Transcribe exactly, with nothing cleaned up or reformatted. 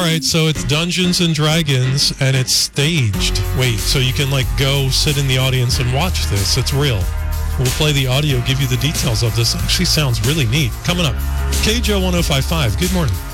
right, so it's Dungeons and Dragons, and it's staged. Wait, so you can, like, go sit in the audience and watch this. It's real. We'll play the audio, give you the details of this. Actually sounds really neat. Coming up, K J O one oh five point five. Good morning.